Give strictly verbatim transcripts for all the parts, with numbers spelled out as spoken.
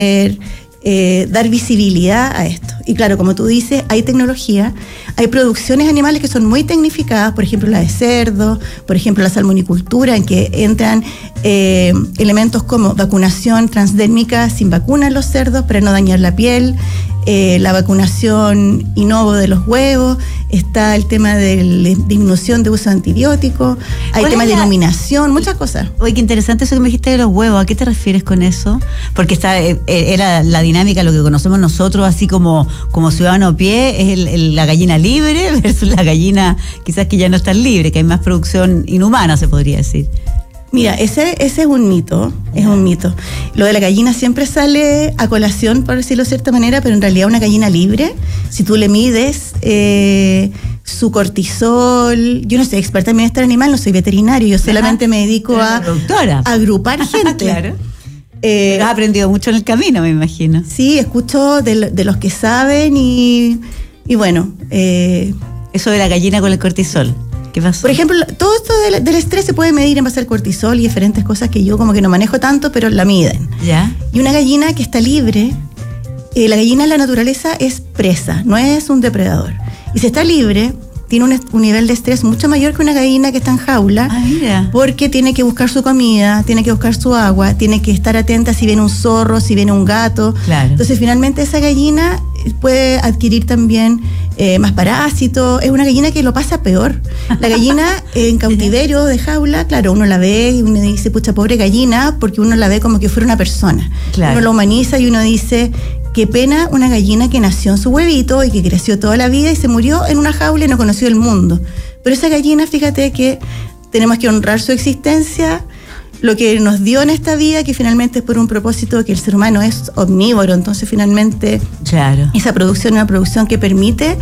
Eh, dar visibilidad a esto. Y claro, como tú dices, hay tecnología, hay producciones animales que son muy tecnificadas, por ejemplo la de cerdo, por ejemplo la salmonicultura, en que entran eh, elementos como vacunación transdérmica sin vacuna en los cerdos para no dañar la piel, eh, la vacunación in ovo de los huevos, está el tema de la disminución de uso de antibióticos, hay temas de iluminación, muchas cosas. Oye, qué interesante eso que me dijiste de los huevos. ¿A qué te refieres con eso? Porque está eh, era la dinámica, lo que conocemos nosotros, así como, como ciudadano a pie, es el, el, la gallina libre versus la gallina quizás que ya no está libre, que hay más producción inhumana, se podría decir. Mira, ese, ese es un mito, es un mito. Lo de la gallina siempre sale a colación, por decirlo de cierta manera, pero en realidad una gallina libre, si tú le mides eh, su cortisol, yo no soy experta en bienestar animal, no soy veterinario, yo solamente me dedico a, a agrupar gente. Claro. Eh, has aprendido mucho en el camino, me imagino. Sí, escucho de, de los que saben y, y bueno. Eh, Eso de la gallina con el cortisol. ¿Qué pasó? Por ejemplo, todo esto del, del estrés se puede medir en base al cortisol y diferentes cosas que yo como que no manejo tanto, pero la miden. ¿Ya? Y una gallina que está libre, eh, la gallina en la naturaleza es presa, no es un depredador. Y si está libre, tiene un, un nivel de estrés mucho mayor que una gallina que está en jaula, ah, mira. Porque tiene que buscar su comida, tiene que buscar su agua, tiene que estar atenta si viene un zorro, si viene un gato. Claro. Entonces, finalmente, esa gallina puede adquirir también eh, más parásitos. Es una gallina que lo pasa peor. La gallina eh, en cautiverio de jaula, claro, uno la ve y uno dice, pucha, pobre gallina, porque uno la ve como que fuera una persona. Claro. Uno lo humaniza y uno dice, qué pena una gallina que nació en su huevito y que creció toda la vida y se murió en una jaula y no conoció el mundo. Pero esa gallina, fíjate que tenemos que honrar su existencia, lo que nos dio en esta vida, que finalmente es por un propósito, que el ser humano es omnívoro, entonces finalmente claro. Esa producción es una producción que permite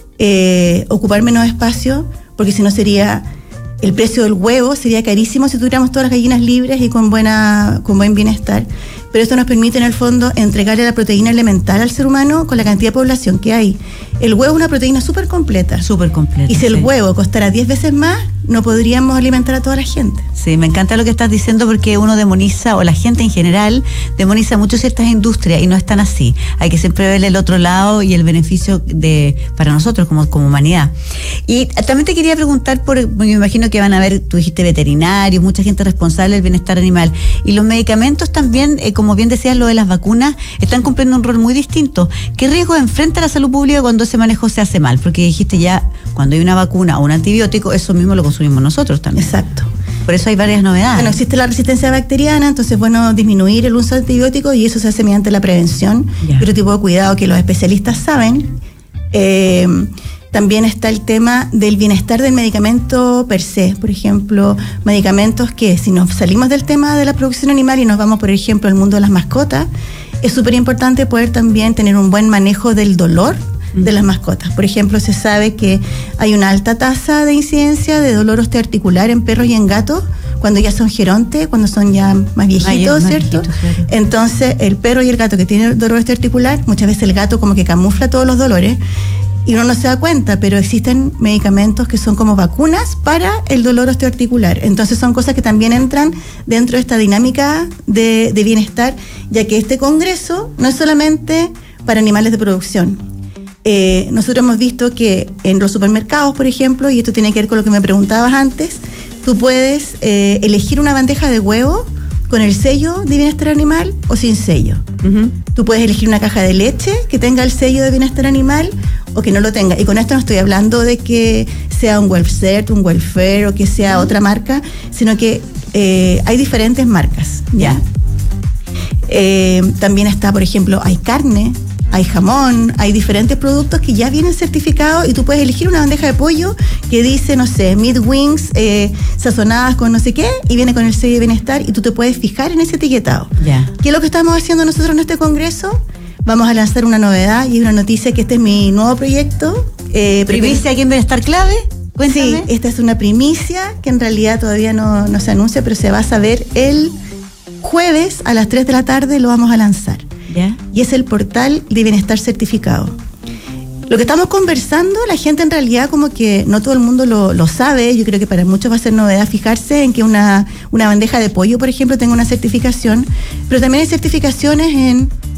eh, ocupar menos espacio, porque si no sería, el precio del huevo sería carísimo si tuviéramos todas las gallinas libres y con buena, con buen bienestar. Pero esto nos permite en el fondo entregarle la proteína elemental al ser humano con la cantidad de población que hay. El huevo es una proteína súper completa. Súper completa. Y si el sí. huevo costara diez veces más, no podríamos alimentar a toda la gente. Sí, me encanta lo que estás diciendo porque uno demoniza, o la gente en general, demoniza mucho ciertas industrias y no es tan así. Hay que siempre ver el otro lado y el beneficio de para nosotros como, como humanidad. Y también te quería preguntar, por, me imagino que van a haber, tú dijiste veterinarios, mucha gente responsable del bienestar animal. Y los medicamentos también, eh, como bien decías, lo de las vacunas, están cumpliendo un rol muy distinto. ¿Qué riesgo enfrenta la salud pública cuando ese manejo se hace mal? Porque dijiste ya, cuando hay una vacuna o un antibiótico, eso mismo lo consumimos nosotros también. Exacto. Por eso hay varias novedades. Bueno, existe la resistencia bacteriana, entonces bueno, disminuir el uso de antibióticos y eso se hace mediante la prevención y otro tipo de cuidado que los especialistas saben. Eh, también está el tema del bienestar del medicamento per se. Por ejemplo, medicamentos que si nos salimos del tema de la producción animal y nos vamos, por ejemplo, al mundo de las mascotas, es súper importante poder también tener un buen manejo del dolor de las mascotas. Por ejemplo, se sabe que hay una alta tasa de incidencia de dolor osteoarticular en perros y en gatos cuando ya son gerontes, cuando son ya más viejitos, más ¿cierto? viejitos, claro. Entonces, el perro y el gato que tienen dolor osteoarticular, muchas veces el gato como que camufla todos los dolores y uno no se da cuenta, pero existen medicamentos que son como vacunas para el dolor osteoarticular. Entonces, son cosas que también entran dentro de esta dinámica de, de bienestar, ya que este congreso no es solamente para animales de producción. Eh, nosotros hemos visto que en los supermercados, por ejemplo, y esto tiene que ver con lo que me preguntabas antes, tú puedes eh, elegir una bandeja de huevo con el sello de bienestar animal o sin sello. Uh-huh. Tú puedes elegir una caja de leche que tenga el sello de bienestar animal o que no lo tenga. Y con esto no estoy hablando de que sea un WellCert, un Welfare o que sea uh-huh. otra marca, sino que eh, hay diferentes marcas. ¿Ya? Yeah. Eh, también está, por ejemplo, hay carne, hay jamón, hay diferentes productos que ya vienen certificados y tú puedes elegir una bandeja de pollo que dice, no sé, meat wings eh, sazonadas con no sé qué y viene con el sello de bienestar y tú te puedes fijar en ese etiquetado. Yeah. ¿Qué es lo que estamos haciendo nosotros en este congreso? Vamos a lanzar una novedad y es una noticia que este es mi nuevo proyecto. Eh, ¿Primicia aquí en Bienestar Clave? Cuéntame. Sí, esta es una primicia que en realidad todavía no, no se anuncia, pero se va a saber el jueves a las tres de la tarde, lo vamos a lanzar. ¿Ya? Y es el portal de bienestar certificado. Lo que estamos conversando, la gente en realidad como que no todo el mundo lo, lo sabe, yo creo que para muchos va a ser novedad fijarse en que una, una bandeja de pollo, por ejemplo, tenga una certificación, pero también hay certificaciones en